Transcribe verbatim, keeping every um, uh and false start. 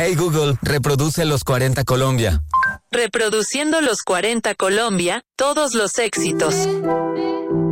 Hey Google, reproduce Los cuarenta Colombia. Reproduciendo Los cuarenta Colombia, todos los éxitos.